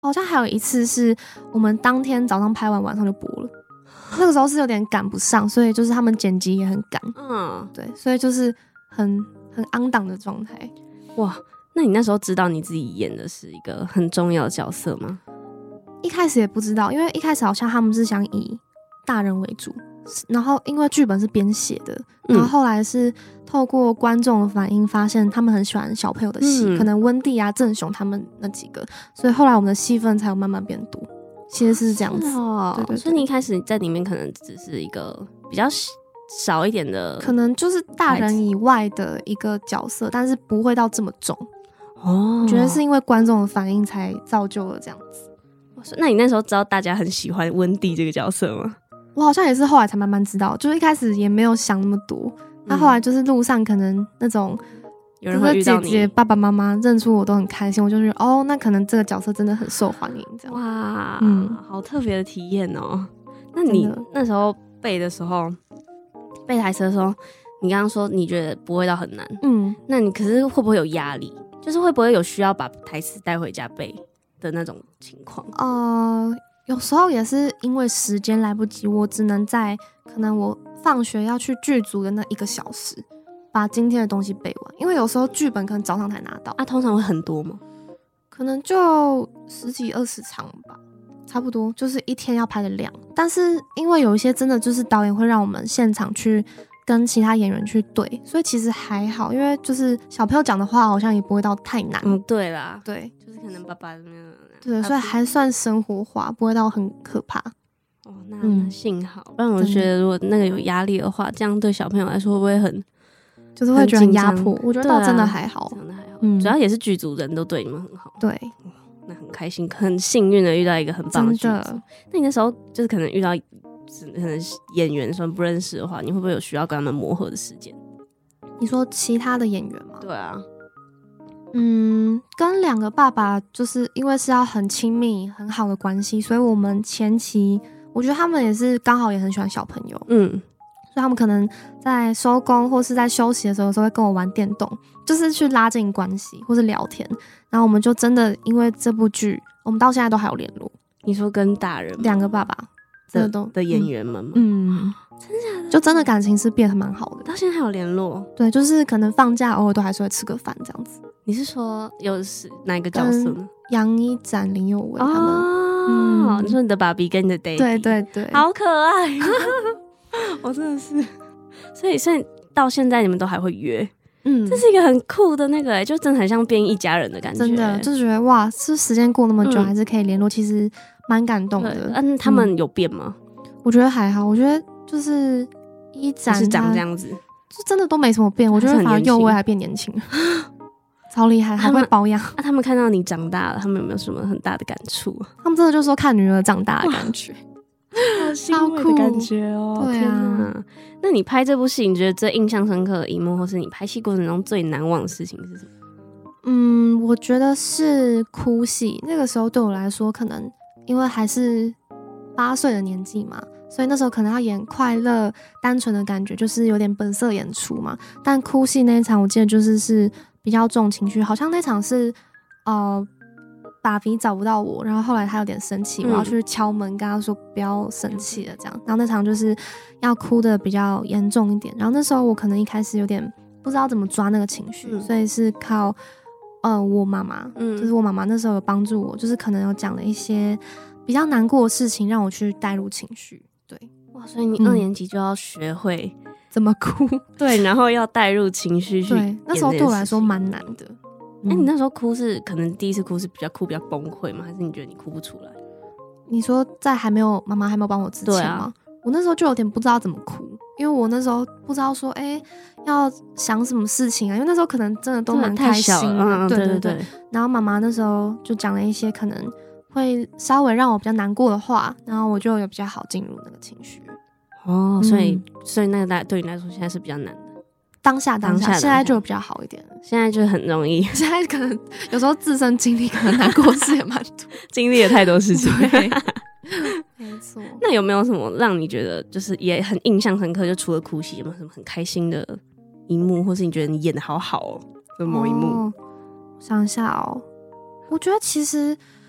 好像还有一次是我们当天早上拍完，晚上就播了。那个时候是有点赶不上，所以就是他们剪辑也很赶。对，所以就是很昂档的状态。 哇，那你那时候知道你自己演的是一个很重要的角色吗？ 一开始也不知道，因为一开始好像他们是想以大人为主，然后因为剧本是编写的，然后后来是透过观众的反应发现他们很喜欢小朋友的戏，可能温蒂啊、郑雄他们那几个，所以后来我们的戏份才有慢慢变多。其实是这样子。对， 所以你一开始在里面可能只是一个比较少一点的， 可能就是大人以外的一个角色，但是不会到这么重。我觉得是因为观众的反应才造就了这样子。 那你那时候知道大家很喜欢温蒂这个角色吗？ 我好像也是后来才慢慢知道，就是一开始也没有想那么多。那后来就是路上可能那种有人会遇到你， 姐姐、爸爸妈妈认出我都很开心，我就觉得那可能这个角色真的很受欢迎，这样。 哇，好特别的体验哦。那你那时候背的时候，背台词的时候，你刚刚说你觉得不会到很难，那你可是会不会有压力？就是会不会有需要把台词带回家背的那种情况？ 有时候也是因为时间来不及，我只能在可能我放学要去剧组的那1个小时把今天的东西背完，因为有时候剧本可能早上才拿到。 通常会很多吗？ 可能就10几20场吧，差不多就是一天要拍的量。但是因为有一些真的就是导演会让我们现场去跟其他演员去对，所以其实还好，因为就是小朋友讲的话好像也不会到太难。 对啦， 对， 就是可能爸爸对，所以还算生活化，不会到很可怕。 那幸好，不然我觉得如果那个有压力的话，这样对小朋友来说会不会很就是会觉得很压迫？我觉得倒真的还好， 真的还好。主要也是剧组人都对你们很好。 对， 那很开心，很幸运的遇到一个很棒的剧组。那你那时候就是可能遇到可能演员说不认识的话，你会不会有需要跟他们磨合的时间？ 你说其他的演员吗？ 对啊。 跟2个爸爸就是因为是要很亲密很好的关系，所以我们前期我觉得他们也是刚好也很喜欢小朋友，所以他们可能在收工或是在休息的时候，有时候会跟我玩电动，就是去拉近关系或是聊天。然后我们就真的因为这部剧，我们到现在都还有联络。 你说跟大人 2个爸爸的演员们吗？ 真的假的？就真的感情是变得蛮好的， 到现在还有联络。 对，就是可能放假偶尔都还是会吃个饭这样子。 你是说有哪一个角色呢？ 杨一展、林有为他们。 你说你的爸比跟你的 daddy， 对对对， 好可爱。我真的是，所以到现在你们都还会约，这是一个很酷的那个就真的很像变一家人的感觉。 真的就觉得哇，是时间过那么久还是可以联络，其实蛮感动的。 他们有变吗？ 我觉得还好，我觉得就是一展是长这样子， 就真的都没什么变。我觉得反而佑威还变年轻了。超厉害，还会保养。 他们看到你长大了，他们有没有什么很大的感触？ 他们真的就说看女儿长大的感觉， 好欣慰的感觉哦。 对啊， 那你拍这部戏，你觉得最印象深刻的一幕，或是你拍戏过程中最难忘的事情是什么？ 我觉得是哭戏。那个时候对我来说，可能因为还是8岁的年纪嘛，所以那时候可能要演快乐、单纯的感觉，就是有点本色演出嘛。但哭戏那一场，我记得是比较重情绪，好像那场是爸比找不到我，然后后来他有点生气，我要去敲门跟他说不要生气了这样。然后那场就是要哭的比较严重一点，然后那时候我可能一开始有点不知道怎么抓那个情绪，所以是靠我妈妈，就是我妈妈那时候有帮助我，就是可能有讲了一些比较难过的事情让我去带入情绪。对， 哇，所以你2年级就要学会怎么哭， 对，然后要带入情绪去。 对，那时候对我来说蛮难的。 你那时候哭是可能第一次哭是比较崩溃吗？还是你觉得你哭不出来？ 你说在妈妈还没有帮我之前吗？我那时候就有点不知道怎么哭，因为我那时候不知道说要想什么事情啊，因为那时候可能真的都蛮开心的。对对对。然后妈妈那时候就讲了一些可能会稍微让我比较难过的话，然后我就有比较好进入那个情绪。 所以那个对你来说现在是比较难的。当下现在就比较好一点了， 现在就很容易。 现在可能有时候自身经历可能难过事也蛮多， 经历了太多事情。 没错。 那有没有什么让你觉得就是也很印象深刻？就除了哭戏，有没有什么很开心的一幕，或是你觉得你演得好好哦？就某一幕， 想一下哦。我觉得其实